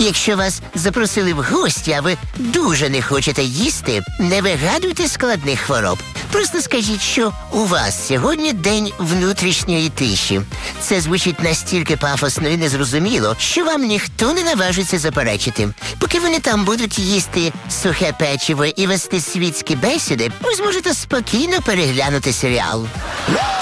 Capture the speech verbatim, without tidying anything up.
Якщо вас запросили в гості, а ви дуже не хочете їсти, не вигадуйте складних хвороб. Просто скажіть, що у вас сьогодні день внутрішньої тиші. Це звучить настільки пафосно і незрозуміло, що вам ніхто не наважиться заперечити. Поки вони там будуть їсти сухе печиво і вести світські бесіди, ви зможете спокійно переглянути серіал.